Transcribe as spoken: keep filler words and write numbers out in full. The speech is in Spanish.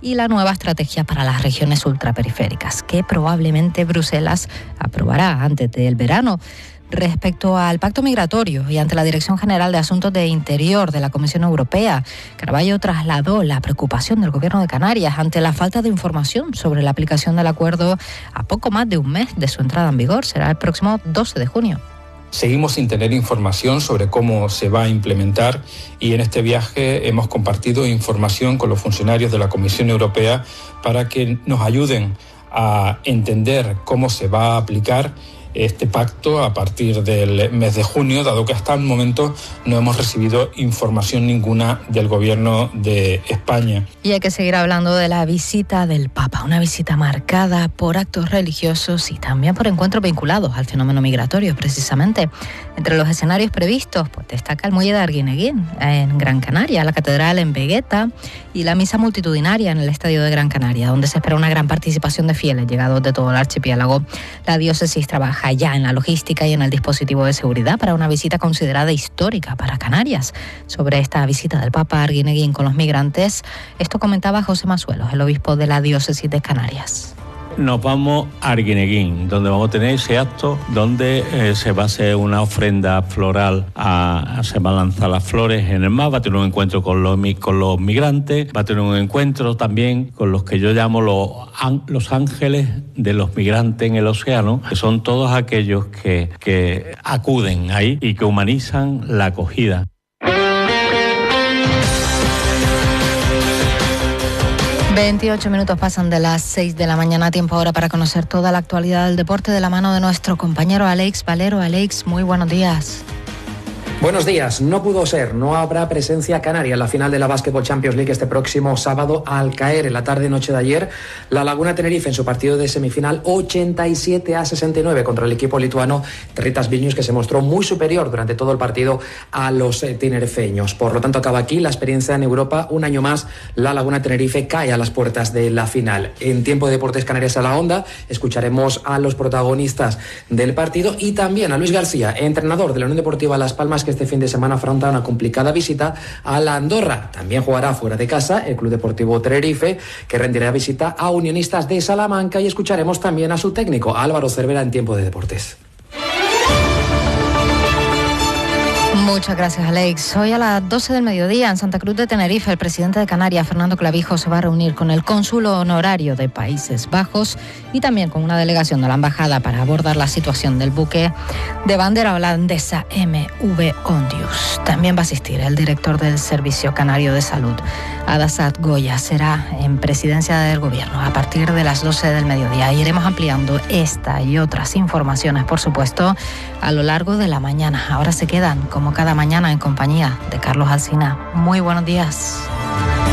y la nueva estrategia para las regiones ultraperiféricas, que probablemente Bruselas aprobará antes del verano. Respecto al pacto migratorio y ante la Dirección General de Asuntos de Interior de la Comisión Europea, Carballo trasladó la preocupación del Gobierno de Canarias ante la falta de información sobre la aplicación del acuerdo a poco más de un mes de su entrada en vigor. Será el próximo doce de junio. Seguimos sin tener información sobre cómo se va a implementar y en este viaje hemos compartido información con los funcionarios de la Comisión Europea para que nos ayuden a entender cómo se va a aplicar este pacto a partir del mes de junio, dado que hasta el momento no hemos recibido información ninguna del Gobierno de España. Y hay que seguir hablando de la visita del Papa, una visita marcada por actos religiosos y también por encuentros vinculados al fenómeno migratorio, precisamente. Entre los escenarios previstos, pues destaca el muelle de Arguineguín, en Gran Canaria, la catedral en Vegueta y la misa multitudinaria en el estadio de Gran Canaria, donde se espera una gran participación de fieles llegados de todo el archipiélago. La diócesis trabaja ya en la logística y en el dispositivo de seguridad para una visita considerada histórica para Canarias. Sobre esta visita del Papa a Arguineguín con los migrantes, esto comentaba José Masuelos, el obispo de la diócesis de Canarias. Nos vamos a Arguineguín, donde vamos a tener ese acto donde eh, se va a hacer una ofrenda floral, a, a, se van a lanzar las flores en el mar, va a tener un encuentro con los, con los migrantes, va a tener un encuentro también con los que yo llamo los, los ángeles de los migrantes en el océano, que son todos aquellos que, que acuden ahí y que humanizan la acogida. veintiocho minutos pasan de las seis de la mañana, tiempo ahora para conocer toda la actualidad del deporte de la mano de nuestro compañero Alex Valero. Alex, muy buenos días. Buenos días. No pudo ser, no habrá presencia canaria en la final de la Basketball Champions League este próximo sábado al caer en la tarde-noche de ayer la Laguna Tenerife en su partido de semifinal ochenta y siete a sesenta y nueve contra el equipo lituano Territas Vilnius, que se mostró muy superior durante todo el partido a los eh, tinerfeños. Por lo tanto, acaba aquí la experiencia en Europa. Un año más, la Laguna Tenerife cae a las puertas de la final. En Tiempo de Deportes Canarias a la Onda, escucharemos a los protagonistas del partido y también a Luis García, entrenador de la Unión Deportiva Las Palmas, que este fin de semana afronta una complicada visita a la Andorra. También jugará fuera de casa el Club Deportivo Tenerife, que rendirá visita a Unionistas de Salamanca, y escucharemos también a su técnico, Álvaro Cervera, en Tiempo de Deportes. Muchas gracias, Alex. Hoy a las doce del mediodía en Santa Cruz de Tenerife, el presidente de Canarias, Fernando Clavijo, se va a reunir con el cónsul honorario de Países Bajos y también con una delegación de la embajada para abordar la situación del buque de bandera holandesa M V Ondius. También va a asistir el director del Servicio Canario de Salud, Adasat Goya. Será en presidencia del gobierno a partir de las doce del mediodía. Iremos ampliando esta y otras informaciones, por supuesto, a lo largo de la mañana. Ahora se quedan, como cada mañana, en compañía de Carlos Alsina. Muy buenos días.